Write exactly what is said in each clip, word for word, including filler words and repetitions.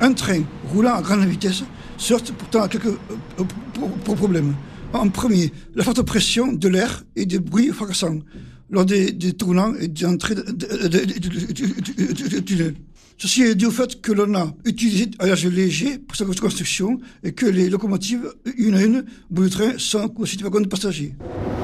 Un train roulant à grande vitesse se heurte pourtant à quelques euh, problèmes. En premier, la forte pression de l'air et des bruits fracassants lors des, des tournants et des entrées du tunnel. Ceci est dû au fait que l'on a utilisé un alliage léger pour sa construction et que les locomotives, une à une, au bout du train, sont aussi des wagons de passagers.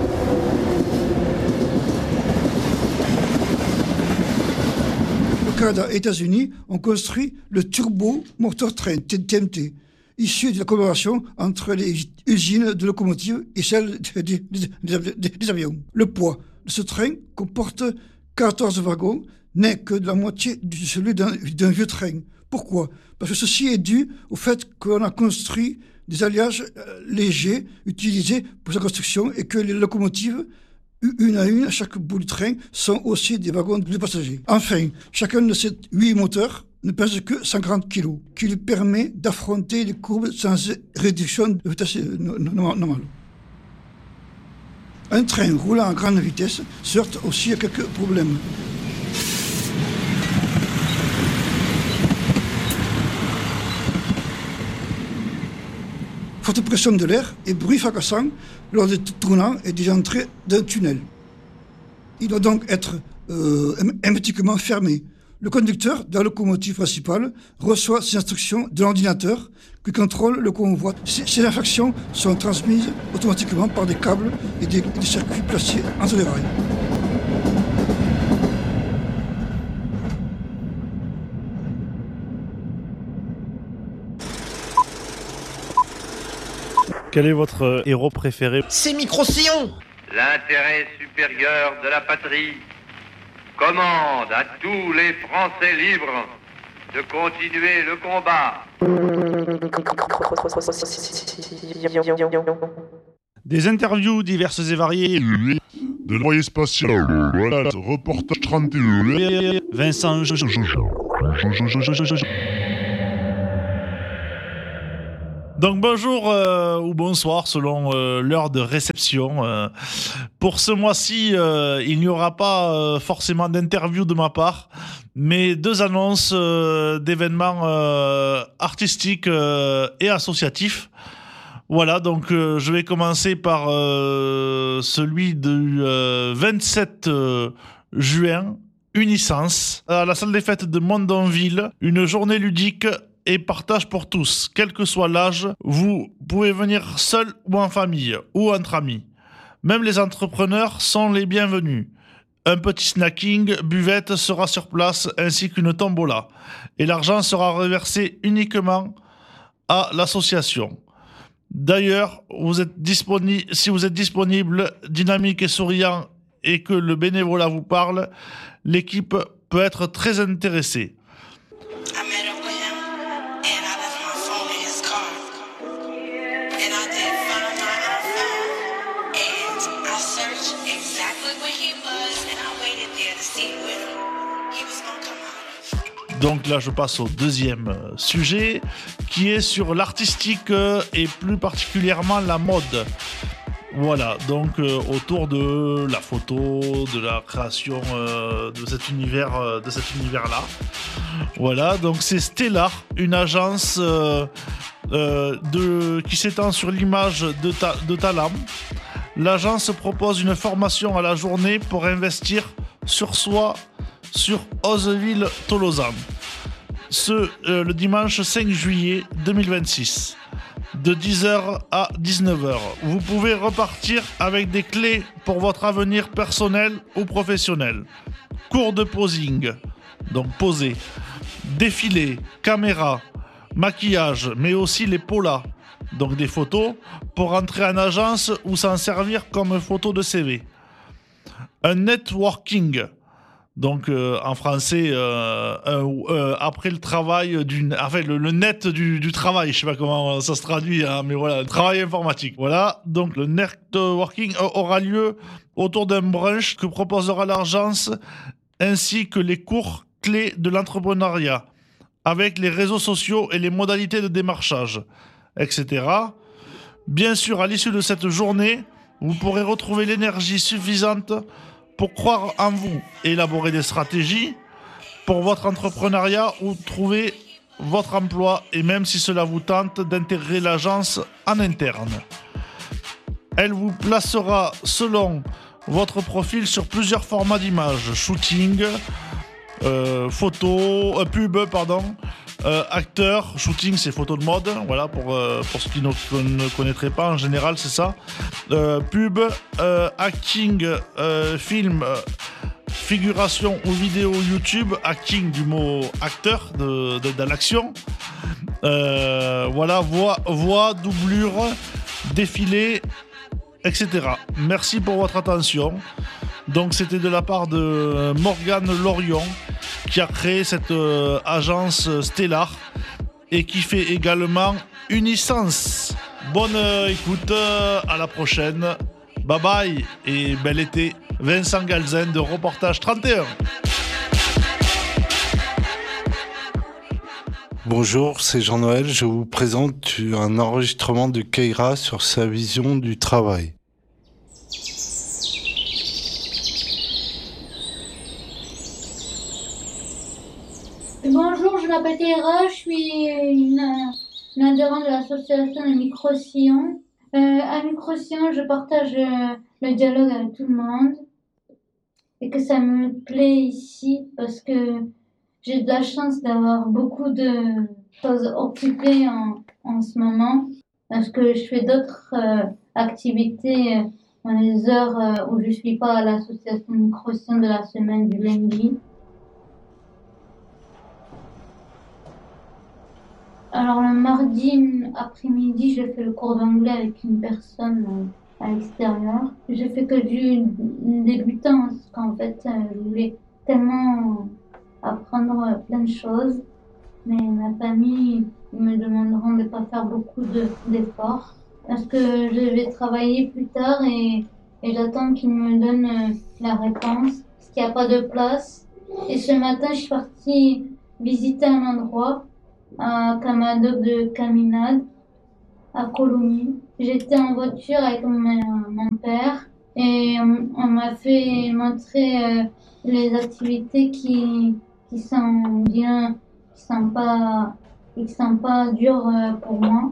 Le Canada et les États-Unis ont construit le Turbo Motor Train, T M T, issu de la collaboration entre les usines de locomotives et celles des, des, des, des avions. Le poids de ce train comporte quatorze wagons, n'est que de la moitié de celui d'un, d'un vieux train. Pourquoi ? Parce que ceci est dû au fait qu'on a construit des alliages euh, légers utilisés pour sa construction et que les locomotives, une à une, à chaque bout du train, sont aussi des wagons de passagers. Enfin, chacun de ces huit moteurs ne pèse que cent quarante kilos, qui lui permet d'affronter les courbes sans réduction de vitesse normale. Un train roulant à grande vitesse se heurte aussi à quelques problèmes. Forte pression de l'air et bruit fracassant lors des tournants et des entrées d'un tunnel. Il doit donc être euh, hermétiquement fermé. Le conducteur de la locomotive principale reçoit ses instructions de l'ordinateur qui contrôle le convoi. Ces, ces instructions sont transmises automatiquement par des câbles et des, des circuits placés entre les rails. Quel est votre héros préféré ? C'est Micro-Sillon. L'intérêt supérieur de la patrie commande à tous les Français libres de continuer le combat. Des interviews diverses et variées. De l'envoyé spatial. Voilà, reportage trente et un. Vincent. Donc bonjour euh, ou bonsoir selon euh, l'heure de réception. Euh, pour ce mois-ci, euh, il n'y aura pas euh, forcément d'interview de ma part, mais deux annonces euh, d'événements euh, artistiques euh, et associatifs. Voilà, donc euh, je vais commencer par euh, celui du euh, vingt-sept juin, Unisens, à la salle des fêtes de Mondonville, une journée ludique et partage pour tous, quel que soit l'âge. Vous pouvez venir seul ou en famille, ou entre amis. Même les entrepreneurs sont les bienvenus. Un petit snacking, buvette sera sur place, ainsi qu'une tombola. Et l'argent sera reversé uniquement à l'association. D'ailleurs, vous êtes disponi- si vous êtes disponible, dynamique et souriant, et que le bénévolat vous parle, l'équipe peut être très intéressée. Donc là, je passe au deuxième sujet, qui est sur l'artistique et plus particulièrement la mode. Voilà, donc euh, autour de la photo, de la création euh, de cet univers, euh, de cet univers-là. Voilà, donc c'est Stellar, une agence euh, euh, de, qui s'étend sur l'image de, ta, de Talam. L'agence propose une formation à la journée pour investir sur soi sur Oseville-Tolosan, ce euh, le dimanche cinq juillet deux mille vingt-six, de dix heures à dix-neuf heures. Vous pouvez repartir avec des clés pour votre avenir personnel ou professionnel. Cours de posing, donc poser, défilé, caméra, maquillage, mais aussi les polas, donc des photos, pour entrer en agence ou s'en servir comme photo de C V. Un networking, donc euh, en français, euh, euh, euh, après le travail, du, enfin le, le net du, du travail, je sais pas comment ça se traduit, hein, mais voilà, le travail informatique. Voilà, donc le networking aura lieu autour d'un brunch que proposera l'agence, ainsi que les cours clés de l'entrepreneuriat, avec les réseaux sociaux et les modalités de démarchage, et cetera. Bien sûr, à l'issue de cette journée, vous pourrez retrouver l'énergie suffisante pour croire en vous et élaborer des stratégies pour votre entrepreneuriat ou trouver votre emploi et même si cela vous tente d'intégrer l'agence en interne. Elle vous placera selon votre profil sur plusieurs formats d'images, shooting, euh, photo, euh, pub, pardon, euh, acteur, shooting c'est photo de mode, voilà pour, euh, pour ceux qui ne, ne connaîtraient pas, en général c'est ça, euh, pub, euh, acting, euh, film, euh, figuration ou vidéo YouTube, acting du mot acteur de, de, de l'action, euh, voilà, voix, voix, doublure, défilé, et cetera. Merci pour votre attention. Donc c'était de la part de Morgane Lorion qui a créé cette euh, agence Stellar et qui fait également Unisense. Bonne euh, écoute, euh, à la prochaine. Bye bye et bel été. Vincent Galzen de Reportage trente et un. Bonjour, c'est Jean-Noël. Je vous présente un enregistrement de Keira sur sa vision du travail. Bonjour, je m'appelle Keira, je suis une, une adhérente de l'association de Micro-Sillon. Euh, à Micro-Sillon, je partage euh, le dialogue avec tout le monde et que ça me plaît ici parce que j'ai de la chance d'avoir beaucoup de choses occupées en, en ce moment parce que je fais d'autres euh, activités dans les heures euh, où je suis pas à l'association Micro-Sillon de la semaine du lundi. Alors le mardi après-midi, j'ai fait le cours d'anglais avec une personne euh, à l'extérieur. J'ai fait que du débutant parce qu'en fait, euh, je voulais tellement apprendre plein de choses. Mais ma famille, ils me demanderont de ne pas faire beaucoup de, d'efforts parce que je vais travailler plus tard et, et j'attends qu'ils me donnent euh, la réponse parce qu'il n'y a pas de place. Et ce matin, je suis partie visiter un endroit à Camado de Caminade, à Colomiers. J'étais en voiture avec mon, mon père et on, on m'a fait montrer euh, les activités qui, qui sont bien, qui sont pas, qui sont pas dures euh, pour moi.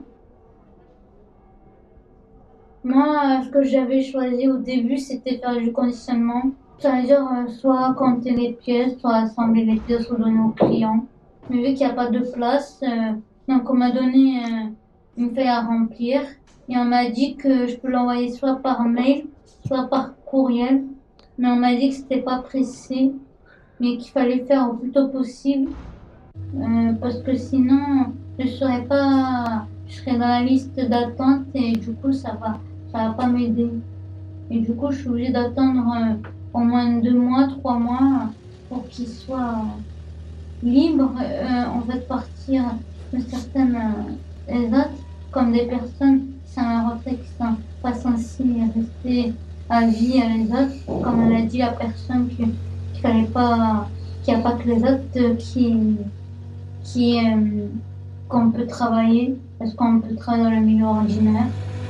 Moi, ce que j'avais choisi au début, c'était faire du conditionnement. Ça veut dire euh, soit compter les pièces, soit assembler les pièces ou donner aux clients. Mais vu qu'il n'y a pas de place, euh, donc on m'a donné euh, une feuille à remplir et on m'a dit que je peux l'envoyer soit par mail, soit par courriel. Mais on m'a dit que c'était pas pressé, mais qu'il fallait faire au plus tôt possible euh, parce que sinon je serais pas, je serais dans la liste d'attente et du coup ça va, ça va pas m'aider. Et du coup je suis obligée d'attendre euh, au moins deux mois, trois mois pour qu'il soit libre, euh, on va partir de certaines euh, dates, comme des personnes qui sont à la retraite, qui sont pas censées rester à vie à les autres, comme on a dit à personne qu'il qu'il fallait pas, qu'il n'y a pas que les autres qui, qui euh, qu'on peut travailler, parce qu'on peut travailler dans le milieu ordinaire.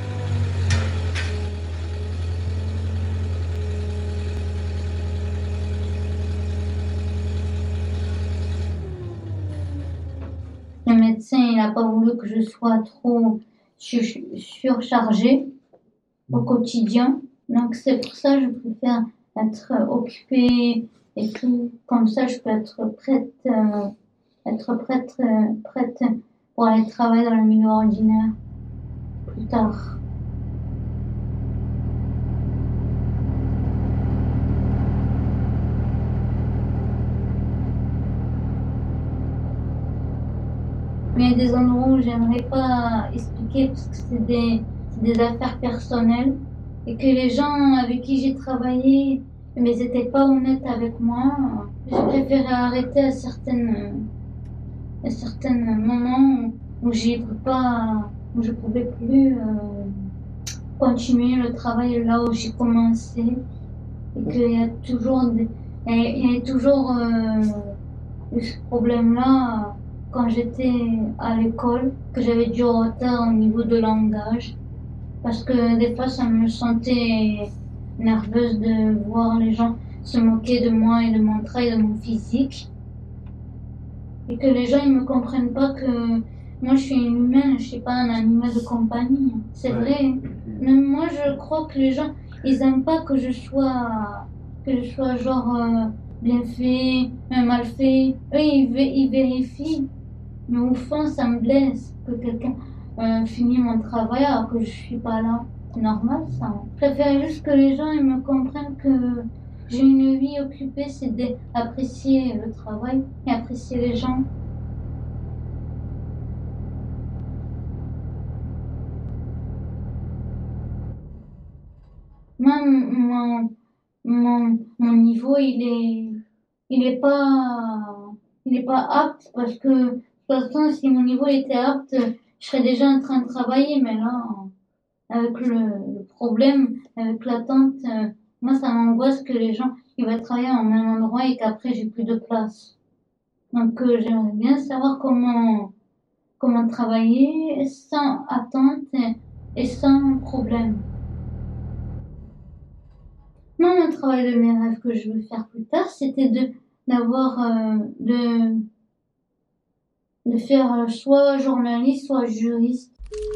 Le médecin, il n'a pas voulu que je sois trop sur- surchargée au quotidien. Donc c'est pour ça que je préfère être occupée et tout. Comme ça, je peux être prête, euh, être prête, euh, prête pour aller travailler dans le milieu ordinaire plus tard. Mais il y a des endroits où j'aimerais pas expliquer parce que c'est des, c'est des affaires personnelles et que les gens avec qui j'ai travaillé, mais ils n'étaient pas honnêtes avec moi. J'ai préféré arrêter à certaines, à certains moments où j'y pouvais pas, où je pouvais plus euh, continuer le travail là où j'ai commencé et qu'il y a toujours, des, il y a toujours euh, eu ce problème-là. Quand j'étais à l'école, que j'avais du retard au niveau de langage, parce que des fois ça me sentait nerveuse de voir les gens se moquer de moi et de mon travail, de mon physique. Et que les gens ils me comprennent pas que moi je suis une humaine, je suis pas un animal de compagnie. C'est Ouais. vrai. Même moi je crois que les gens ils aiment pas que je sois que je sois genre euh, bien fait, euh, mal fait. Eux ils, vé- ils vérifient. Mais au fond ça me blesse que quelqu'un euh, finisse mon travail alors que je suis pas là. C'est normal ça. Je préfère juste que les gens ils me comprennent que j'ai une vie occupée, c'est d'apprécier le travail et apprécier les gens. Moi, mon, mon, mon niveau, il est, il est pas, il est pas apte parce que, de toute façon, si mon niveau était apte, je serais déjà en train de travailler, mais là, avec le, le problème, avec l'attente, euh, moi, ça m'angoisse que les gens, ils vont travailler en même endroit et qu'après, j'ai plus de place. Donc, euh, j'aimerais bien savoir comment, comment travailler sans attente et, et sans problème. Moi, mon travail de mes rêves que je veux faire plus tard, c'était de d'avoir euh, de de faire euh, soit journaliste, soit juriste,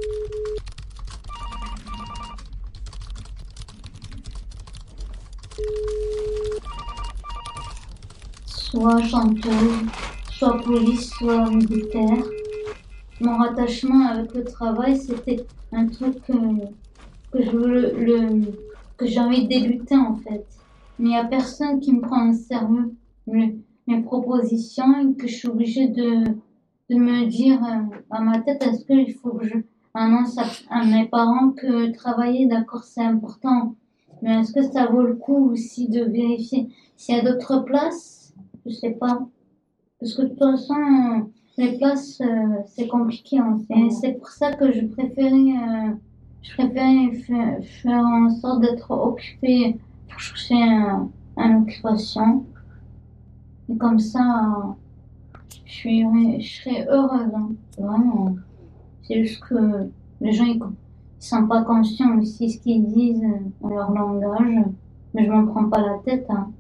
soit chanteuse, soit police, soit militaire. Mon rattachement avec le travail, c'était un truc que, que je veux le, le- que j'ai envie de débuter en fait. Mais il n'y a personne qui me prend au sérieux mes, mes propositions et que je suis obligée de, de me dire euh, à ma tête, est-ce qu'il faut que je annonce à, à mes parents que travailler, d'accord, c'est important. Mais est-ce que ça vaut le coup aussi de vérifier s'il y a d'autres places? Je sais pas. Parce que de toute façon, les places, euh, c'est compliqué en fait. Et c'est pour ça que je préférais, euh, je préférais fa- faire en sorte d'être occupée pour chercher un, une occupation. Et comme ça, je suis, je serais heureuse, hein. Vraiment. C'est juste que les gens, ils, ils sont pas conscients aussi de ce qu'ils disent dans leur langage. Mais je m'en prends pas la tête, hein.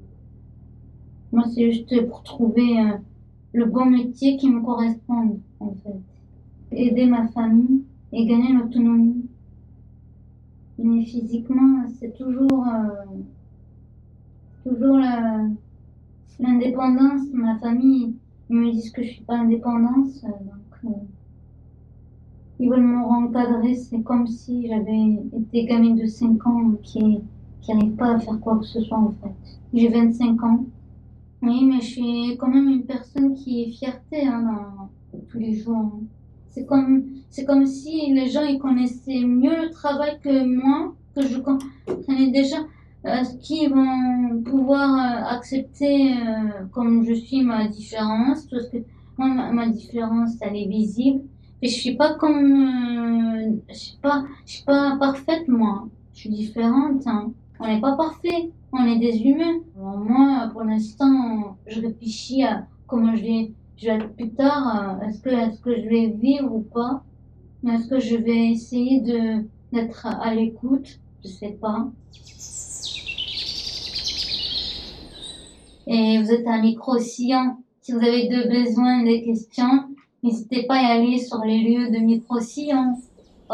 Moi, c'est juste pour trouver euh, le bon métier qui me corresponde, en fait. Aider ma famille et gagner l'autonomie. Mais physiquement, c'est toujours, euh, toujours la- l'indépendance. Ma famille, ils me disent que je suis pas indépendante, euh, donc euh, ils veulent me rencadrer. C'est comme si j'avais été gamine de cinq ans qui qui n'arrive pas à faire quoi que ce soit, en fait. J'ai vingt-cinq ans. Oui, mais je suis quand même une personne qui est fierté hein, dans, tous les jours. Hein. C'est comme, c'est comme si les gens ils connaissaient mieux le travail que moi, que je comprenais déjà euh, ce qu'ils vont pouvoir euh, accepter euh, comme je suis ma différence, parce que moi ma, ma différence elle est visible. Et je suis pas comme, euh, je suis pas, je suis pas parfaite moi. Je suis différente. Hein. On n'est pas parfait. On est des humains. Alors moi, pour l'instant, je réfléchis à comment je vais, je vais être plus tard. euh, Est-ce que, est-ce que je vais vivre ou pas? Mais est-ce que je vais essayer de d'être à, à l'écoute? Je sais pas. Et vous êtes un micro-sillon. Si vous avez de besoin, des questions, n'hésitez pas à y aller sur les lieux de micro-sillon.